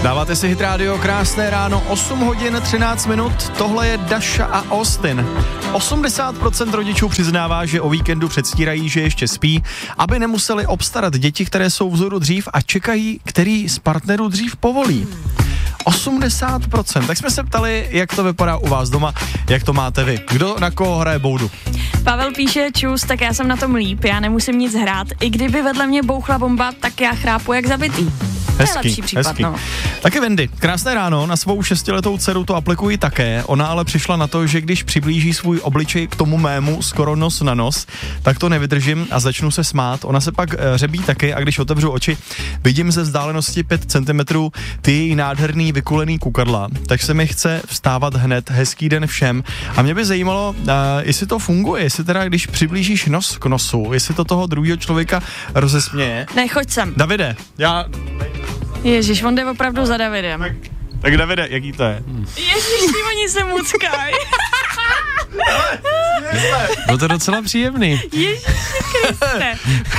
Dáváte si Hit Radio, krásné ráno, 8 hodin 13 minut, tohle je Dasha a Austin. 80% rodičů přiznává, že o víkendu předstírají, že ještě spí, aby nemuseli obstarat děti, které jsou vzoru dřív a čekají, který z partnerů dřív povolí. 80%. Tak jsme se ptali, jak to vypadá u vás doma, jak to máte vy. Kdo na koho hraje boudu? Pavel píše, čus, tak já jsem na tom líp, já nemusím nic hrát. I kdyby vedle mě bouchla bomba, tak já chrápu jak zabitý. Hezký, to je lepší případ, hezký. no. Taky Wendy, krásné ráno, na svou 6letou dceru to aplikuji také, ona ale přišla na to, že když přiblíží svůj obličej k tomu mému skoro nos na nos, tak to nevydržím a začnu se smát, ona se pak řebí taky a když otevřu oči, vidím ze vzdálenosti 5 cm ty její nádherný vykulený kukadla, tak se mi chce vstávat hned, hezký den všem a mě by zajímalo, jestli to funguje, jestli teda když přiblížíš nos k nosu, jestli to toho druhého člověka rozesměje. Ne, choď sem. Davide, Ježíš, on jde opravdu za Davidem. Tak Davide, jaký to je? Ježíš, oni se muckají. Bylo to docela příjemný. Ježíši Kriste.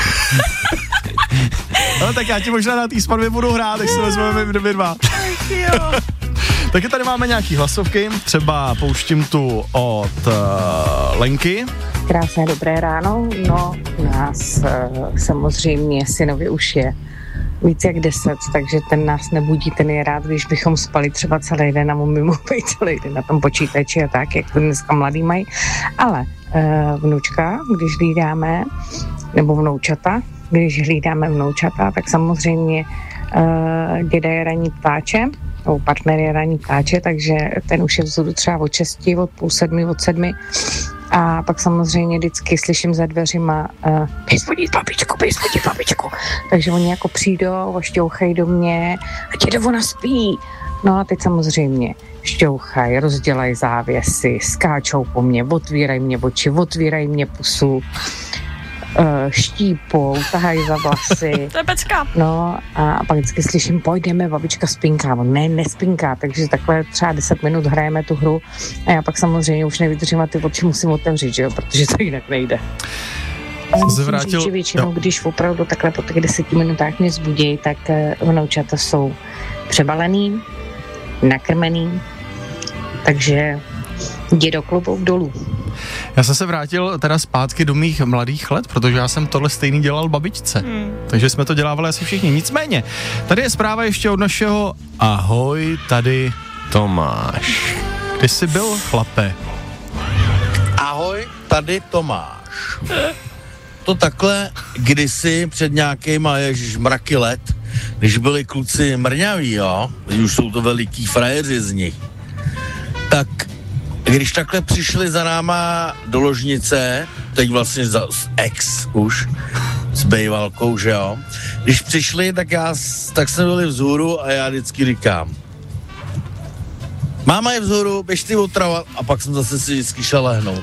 No tak já ti možná na té spadbě budu hrát, tak se vezmeme my dva. Jo. Taky tady máme nějaký hlasovky, třeba pouštím tu od Lenky. Krásné dobré ráno, no nás samozřejmě synovi už je víc jak 10, takže ten nás nebudí, ten je rád, když bychom spali třeba celý den a mimo být celý den na tom počítači a tak, jak to dneska mladý mají, ale vnučka, když hlídáme, nebo vnoučata, když hlídáme vnoučata, tak samozřejmě děda je ranní ptáče, nebo partner je ranní ptáče, takže ten už je vzadu třeba od 6, od půl 7, od 7. A pak samozřejmě vždycky slyším za dveřima běž spodit babičku. Takže oni jako přijdou, ošťouchají do mě a dědo, ona spí. No a teď samozřejmě šťouchají, rozdělají závěsy, skáčou po mně, otvírají mě oči, otvírají mě pusu, štípou, tahají za vlasy. To je pecka. No a pak vždycky slyším, pojďme, babička spinká. Ne, nespinká, takže takhle třeba 10 minut hrajeme tu hru a já pak samozřejmě už nevydržím a ty oči musím otevřít, že jo, protože to jinak nejde. Musím říct, že většinou, když opravdu takhle po těch 10 minutách mě zbudějí, tak vnoučata jsou přebalený, nakrmený, takže dědo, klobouk dolů. Já jsem se vrátil teda zpátky do mých mladých let, protože já jsem tohle stejný dělal babičce. Takže jsme to dělávali asi všichni. Nicméně, tady je zpráva ještě od našeho ahoj, tady Tomáš. Kde jsi byl, chlape? Ahoj, tady Tomáš. To takhle kdysi před nějakýma mraky let, když byli kluci mrňaví, jo, už jsou to veliký frajeři z nich, tak když takhle přišli za náma do ložnice, teď vlastně z ex už, s bejvalkou, že jo, když přišli, tak jsme byli vzhůru a já vždycky říkám, máma je vzhůru, běž ty otravat a pak jsem zase si vždycky šel lehnout.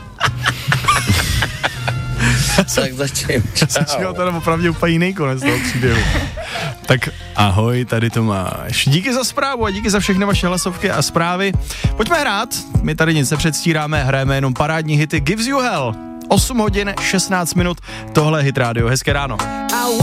Tak začím. Já jsem čekal teda opravdu úplně jiný konec toho příběhu. Tak ahoj, tady Tomáš. Díky za zprávu a díky za všechny vaše hlasovky a zprávy. Pojďme hrát, my tady nic nepředstíráme, hrajeme jenom parádní hity Gives You Hell. 8 hodin, 16 minut, tohle je Hit Radio, hezké ráno.